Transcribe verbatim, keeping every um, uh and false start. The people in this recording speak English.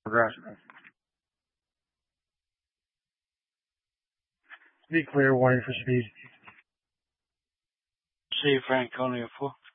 Progressive. Be clear, warning for speed. See Franconia four.